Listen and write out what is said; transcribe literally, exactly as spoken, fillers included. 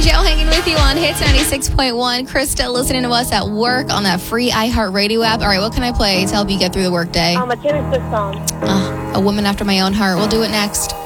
Joe hanging with you on Hits ninety-six point one. Krista listening to us at work on that free iHeartRadio app. All right, what can I play to help you get through the workday? Um, a Taylor Swift song. Uh, a woman after my own heart. We'll do it next.